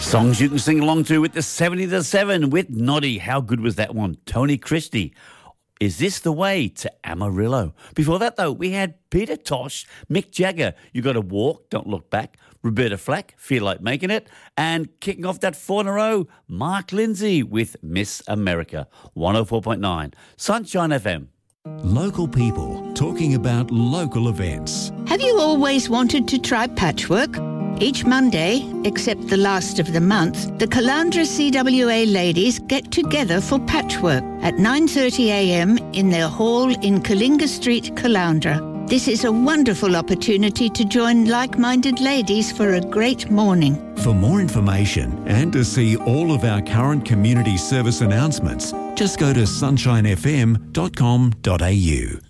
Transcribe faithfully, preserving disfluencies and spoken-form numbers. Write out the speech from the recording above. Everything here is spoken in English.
Songs you can sing along to with the seventy to seven with Noddy. How good was that one? Tony Christie. Is This the Way to Amarillo? Before that, though, we had Peter Tosh, Mick Jagger, You Gotta Walk, Don't Look Back, Roberta Flack, Feel Like Making It, and kicking off that four in a row, Mark Lindsay with Miss America. one oh four point nine, Sunshine F M. Local people talking about local events. Have you always wanted to try patchwork? Each Monday, except the last of the month, the Caloundra C W A ladies get together for patchwork at nine thirty a m in their hall in Kalinga Street, Caloundra. This is a wonderful opportunity to join like-minded ladies for a great morning. For more information and to see all of our current community service announcements, just go to sunshine f m dot com dot a u.